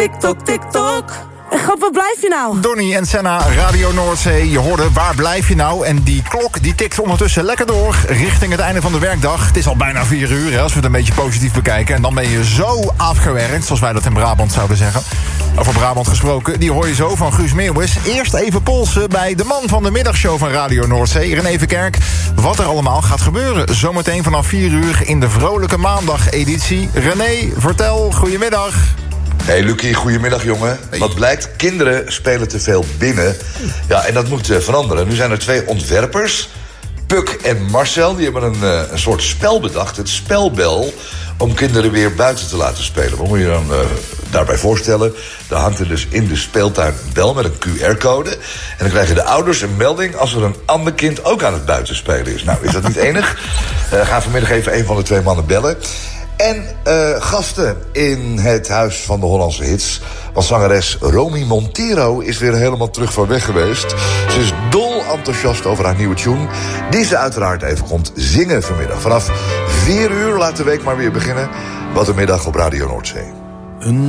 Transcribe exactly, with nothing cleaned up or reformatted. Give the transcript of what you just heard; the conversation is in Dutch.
TikTok, TikTok. En grap, waar blijf je nou? Donnie en Senna, Radio Noordzee. Je hoorde Waar blijf je nou? En die klok die tikt ondertussen lekker door richting het einde van de werkdag. Het is al bijna vier uur, hè, als we het een beetje positief bekijken. En dan ben je zo afgewerkt, zoals wij dat in Brabant zouden zeggen. Over Brabant gesproken, die hoor je zo van Guus Meeuwis. Eerst even polsen bij de man van de middagshow van Radio Noordzee, René Verkerk. Wat er allemaal gaat gebeuren. Zometeen vanaf vier uur in de vrolijke maandag-editie. René, vertel, goedemiddag. Hey Lucie, goedemiddag jongen. Hey. Wat blijkt, kinderen spelen te veel binnen. Ja, en dat moet uh, veranderen. Nu zijn er twee ontwerpers, Puk en Marcel. Die hebben een, uh, een soort spel bedacht, het spelbel, om kinderen weer buiten te laten spelen. Wat moet je dan uh, daarbij voorstellen? Daar hangt er dus in de speeltuin een bel met een Q R-code. En dan krijgen de ouders een melding als er een ander kind ook aan het buitenspelen is. Nou, is dat niet enig? We uh, gaan vanmiddag even een van de twee mannen bellen. En uh, gasten in het Huis van de Hollandse Hits. Want zangeres Romy Montero is weer helemaal terug van weg geweest. Ze is dol enthousiast over haar nieuwe tune, die ze uiteraard even komt zingen vanmiddag. Vanaf vier uur laat de week maar weer beginnen. Wat een middag op Radio Noordzee.